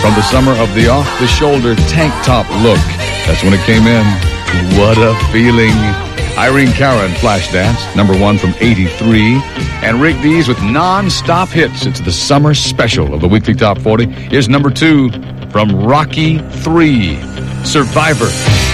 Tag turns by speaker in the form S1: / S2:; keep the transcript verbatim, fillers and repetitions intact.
S1: from the summer of the off-the-shoulder tank top look. That's when it came in. What a feeling. Irene Cara, Flashdance, number one from eighty-three. And Rick Dees with non-stop hits. It's the summer special of the Weekly Top forty. Here's number two from Rocky three, Survivor.